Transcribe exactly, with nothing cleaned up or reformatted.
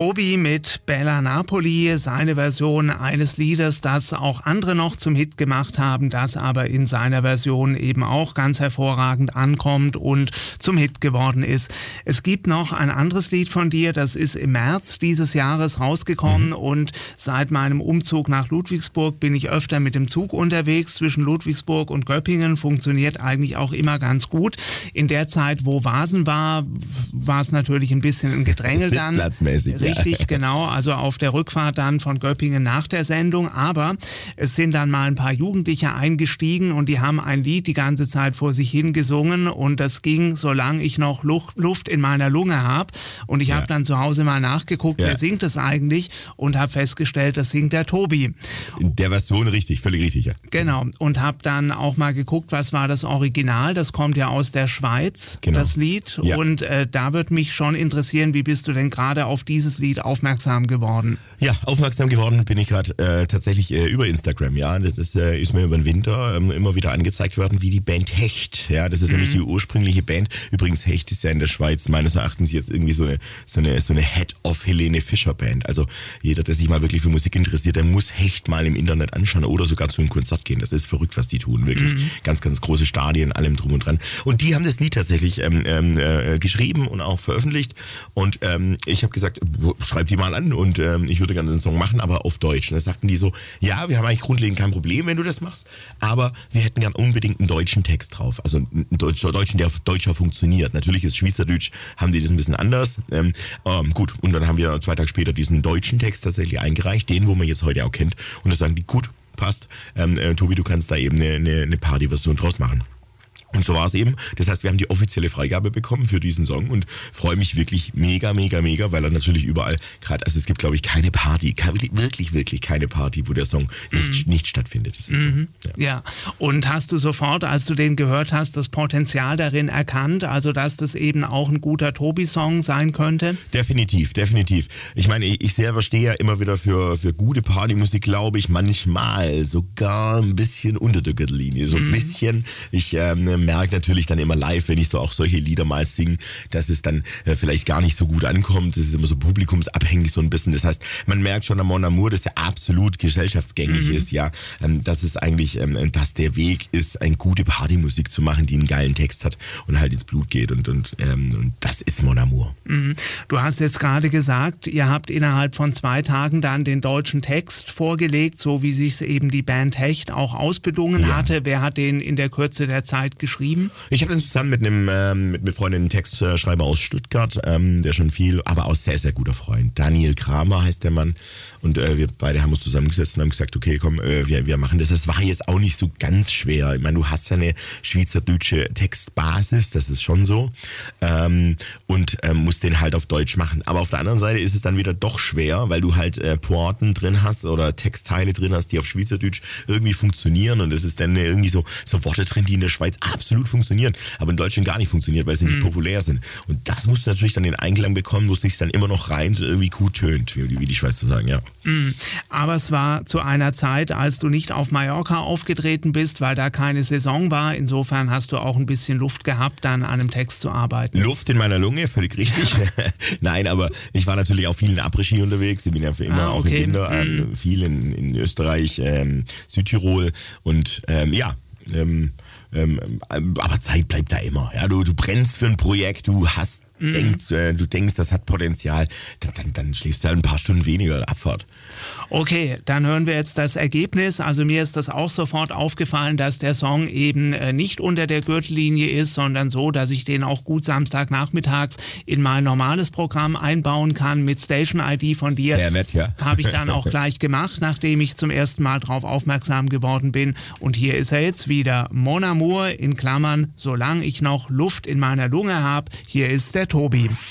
Tobi mit Bella Napoli, seine Version eines Liedes, das auch andere noch zum Hit gemacht haben, das aber in seiner Version eben auch ganz hervorragend ankommt und zum Hit geworden ist. Es gibt noch ein anderes Lied von dir, das ist im März dieses Jahres rausgekommen mhm. und seit meinem Umzug nach Ludwigsburg bin ich öfter mit dem Zug unterwegs. Zwischen Ludwigsburg und Göppingen funktioniert eigentlich auch immer ganz gut. In der Zeit, wo Vasen war, war es natürlich ein bisschen ein Gedränge dann. Platzmäßig. Richtig, ja. genau. Also auf der Rückfahrt dann von Göppingen nach der Sendung. Aber es sind dann mal ein paar Jugendliche eingestiegen und die haben ein Lied die ganze Zeit vor sich hin gesungen und das ging, solange ich noch Luft in meiner Lunge habe. Und ich ja. habe dann zu Hause mal nachgeguckt, ja. wer singt das eigentlich und habe festgestellt, das singt der Tobi. In der Version richtig, völlig richtig, ja. Genau. Und habe dann auch mal geguckt, was war das Original. Das kommt ja aus der Schweiz, genau. das Lied. Ja. Und äh, da würde mich schon interessieren, wie bist du denn gerade auf dieses Lied aufmerksam geworden? Ja, aufmerksam geworden bin ich gerade äh, tatsächlich äh, über Instagram, ja. Das ist, äh, ist mir über den Winter ähm, immer wieder angezeigt worden, wie die Band Hecht. Ja, das ist mhm. nämlich die ursprüngliche Band. Übrigens, Hecht ist ja in der Schweiz meines Erachtens jetzt irgendwie so eine, so eine, so eine Head-of Helene Fischer Band. Also jeder, der sich mal wirklich für Musik interessiert, der muss Hecht mal im Internet anschauen oder sogar zu einem Konzert gehen. Das ist verrückt, was die tun, wirklich. Mhm. Ganz, ganz große Stadien, allem drum und dran. Und die haben das Lied tatsächlich ähm, äh, geschrieben und auch veröffentlicht. Und ähm, ich habe gesagt, schreib die mal an und ähm, ich würde gerne den Song machen, aber auf Deutsch. Und da sagten die so, ja, wir haben eigentlich grundlegend kein Problem, wenn du das machst, aber wir hätten gern unbedingt einen deutschen Text drauf. Also einen deutschen, der auf Deutscher funktioniert. Natürlich ist Schweizerdeutsch, haben die das ein bisschen anders. Ähm, ähm, gut, und dann haben wir zwei Tage später diesen deutschen Text tatsächlich eingereicht, den, wo man jetzt heute auch kennt. Und da sagen die, gut, passt. Ähm, äh, Tobi, du kannst da eben eine, eine, eine Party-Version draus machen. Und so war es eben. Das heißt, wir haben die offizielle Freigabe bekommen für diesen Song und freue mich wirklich mega, mega, mega, weil er natürlich überall gerade, also es gibt, glaube ich, keine Party, wirklich, wirklich keine Party, wo der Song nicht, mhm. nicht stattfindet. Das ist mhm. so. Ja. ja, und hast du sofort, als du den gehört hast, das Potenzial darin erkannt, also dass das eben auch ein guter Tobi-Song sein könnte? Definitiv, definitiv. Ich meine, ich selber stehe ja immer wieder für, für gute Partymusik, glaube ich, manchmal sogar ein bisschen unter der Gürtellinie, so ein mhm. bisschen. Ich ähm, merke natürlich dann immer live, wenn ich so auch solche Lieder mal singe, dass es dann äh, vielleicht gar nicht so gut ankommt. Das ist immer so publikumsabhängig so ein bisschen. Das heißt, man merkt schon am Mon Amour, dass er absolut gesellschaftsgängig mhm. ist, ja. Ähm, dass es eigentlich, ähm, dass der Weg ist, eine gute Partymusik zu machen, die einen geilen Text hat und halt ins Blut geht und, und, ähm, und das ist Mon Amour. Mhm. Du hast jetzt gerade gesagt, ihr habt innerhalb von zwei Tagen dann den deutschen Text vorgelegt, so wie sich es eben die Band Hecht auch ausbedungen ja. hatte. Wer hat den in der Kürze der Zeit geschrieben? Ich habe dann zusammen mit einem ähm, mit einem Freund, einen Textschreiber aus Stuttgart, ähm, der schon viel, aber auch sehr, sehr guter Freund. Daniel Kramer heißt der Mann. Und äh, wir beide haben uns zusammengesetzt und haben gesagt, okay, komm, äh, wir, wir machen das. Das war jetzt auch nicht so ganz schwer. Ich meine, du hast ja eine schweizerdeutsche Textbasis, das ist schon so. Ähm, und ähm, musst den halt auf Deutsch machen. Aber auf der anderen Seite ist es dann wieder doch schwer, weil du halt äh, Pointen drin hast oder Textteile drin hast, die auf Schweizerdeutsch irgendwie funktionieren. Und es ist dann irgendwie so, so Worte drin, die in der Schweiz absolut funktionieren, aber in Deutschland gar nicht funktioniert, weil sie nicht mhm. populär sind. Und das musst du natürlich dann den Einklang bekommen, wo es sich dann immer noch reimt und irgendwie gut tönt, wie, wie die Schweizer sagen, ja. Mhm. Aber es war zu einer Zeit, als du nicht auf Mallorca aufgetreten bist, weil da keine Saison war. Insofern hast du auch ein bisschen Luft gehabt, dann an einem Text zu arbeiten. Luft in meiner Lunge, völlig richtig. Nein, aber ich war natürlich auch viel in Après-Ski unterwegs. Ich bin ja für immer ah, okay. auch im Winter, mhm. äh, viel in, in Österreich, ähm, Südtirol und ähm, ja, ähm, Ähm, aber Zeit bleibt da immer. Ja, du, du brennst für ein Projekt, du hast, mhm. denkst, äh, du denkst, das hat Potenzial, dann, dann, dann schläfst du halt ein paar Stunden weniger Abfahrt. Okay, dann hören wir jetzt das Ergebnis. Also mir ist das auch sofort aufgefallen, dass der Song eben äh, nicht unter der Gürtellinie ist, sondern so, dass ich den auch gut Samstagnachmittags in mein normales Programm einbauen kann mit Station I D von dir. Sehr nett, ja. Habe ich dann auch gleich gemacht, nachdem ich zum ersten Mal darauf aufmerksam geworden bin. Und hier ist er jetzt wieder. Mon Amour in Klammern, solange ich noch Luft in meiner Lunge habe. Hier ist der Tobi.